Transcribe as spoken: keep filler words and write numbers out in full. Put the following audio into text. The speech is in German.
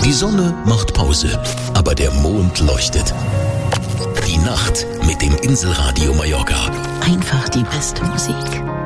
Die Sonne macht Pause, aber der Mond leuchtet. Die Nacht mit dem Inselradio Mallorca. Einfach die beste Musik.